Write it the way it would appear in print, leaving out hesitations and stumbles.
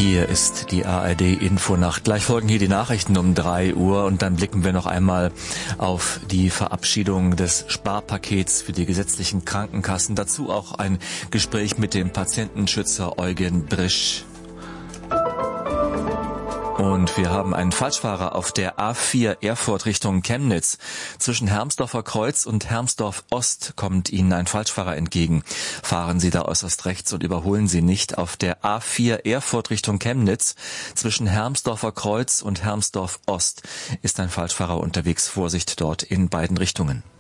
Hier ist die ARD-Infonacht. Gleich folgen hier die Nachrichten um 3 Uhr und dann blicken wir noch einmal auf die Verabschiedung des Sparpakets für die gesetzlichen Krankenkassen. Dazu auch ein Gespräch mit dem Patientenschützer Eugen Brisch. Und wir haben einen Falschfahrer auf der A4 Erfurt Richtung Chemnitz. Zwischen Hermsdorfer Kreuz und Hermsdorf Ost kommt Ihnen ein Falschfahrer entgegen. Fahren Sie da äußerst rechts und überholen Sie nicht. Auf der A4 Erfurt Richtung Chemnitz zwischen Hermsdorfer Kreuz und Hermsdorf Ost ist ein Falschfahrer unterwegs. Vorsicht dort in beiden Richtungen.